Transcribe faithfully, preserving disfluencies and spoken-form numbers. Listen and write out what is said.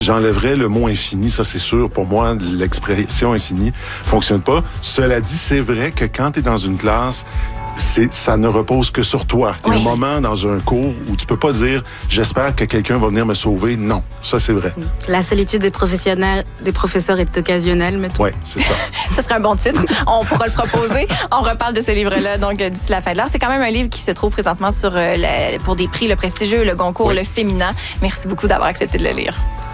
J'enlèverais le mot infini, ça c'est sûr. Pour moi, l'expression infinie fonctionne pas. Cela dit, c'est vrai que quand tu es dans une classe, c'est, ça ne repose que sur toi. Il y a oui. un moment dans un cours où tu peux pas dire « j'espère que quelqu'un va venir me sauver ». Non, ça c'est vrai. La solitude des professionnels, des professeurs est occasionnelle, mettons. Oui, c'est ça. Ce serait un bon titre. On pourra le proposer. On reparle de ce livre-là donc d'ici la fin de l'heure. C'est quand même un livre qui se trouve présentement sur, euh, la, pour des prix, le prestigieux, le Goncourt, oui. le féminin. Merci beaucoup d'avoir accepté de le lire.